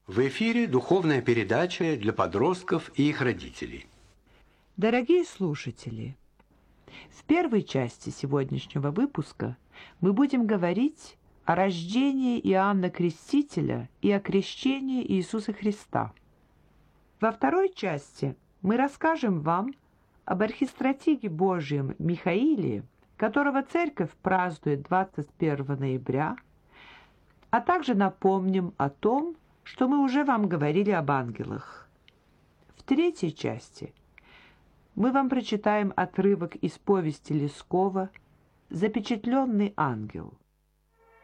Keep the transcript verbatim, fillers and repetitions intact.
В эфире духовная передача для подростков и их родителей. Дорогие слушатели, в первой части сегодняшнего выпуска мы будем говорить о рождении Иоанна Крестителя и о крещении Иисуса Христа. Во второй части мы расскажем вам об архистратиге Божьем Михаиле, которого Церковь празднует двадцать первого ноября, а также напомним о том, что мы уже вам говорили об ангелах. В третьей части мы вам прочитаем отрывок из повести Лескова «Запечатленный ангел».